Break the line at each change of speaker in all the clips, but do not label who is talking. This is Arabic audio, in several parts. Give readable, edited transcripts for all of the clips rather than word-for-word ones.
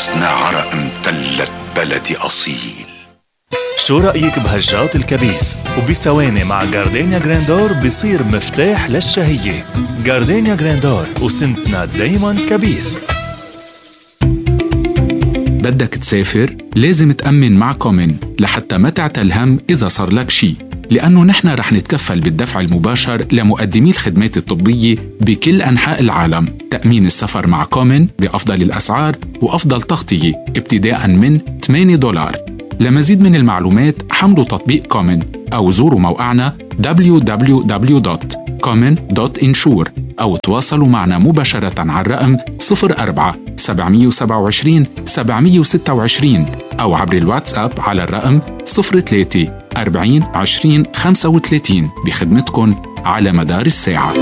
نفسنا عرق امتلت بلدي أصيل.
شو رأيك بهجات الكبيس؟ وبثواني مع جاردينيا جراندور بيصير مفتاح للشهية. جاردينيا جراندور، وسنتنا دايما كبيس.
بدك تسافر؟ لازم تأمن مع كومن لحتى ما تعتل هم إذا صار لك شي، لأنه نحن رح نتكفل بالدفع المباشر لمقدمي الخدمات الطبية بكل أنحاء العالم. تأمين السفر مع كومن بأفضل الأسعار وأفضل تغطية ابتداءً من $8. لمزيد من المعلومات حملوا تطبيق كومن أو زوروا موقعنا www.common.insure أو تواصلوا معنا مباشرة على الرقم 04-727 أو عبر الواتساب على الرقم 03-40-20-35 بخدمتكم على مدار الساعة.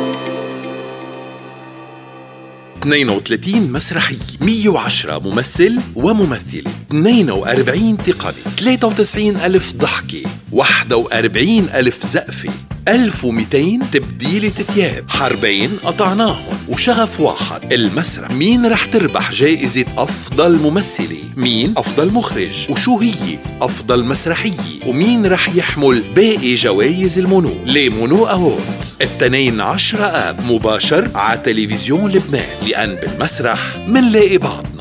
32 مسرحية، 110 ممثل وممثلة، 42 تقني، 93,000 ضحكة، 41,000 زقفة، 1200 تبديلة تياب، حربين قطعناهم وشغف واحد. المسرح مين رح تربح جائزة أفضل ممثلة، مين أفضل مخرج، وشو هي أفضل مسرحية، ومين رح يحمل باقي جوائز المونو لمونو أووردز. 12 آب مباشر على تلفزيون لبنان، لأن بالمسرح منلاقي بعضنا.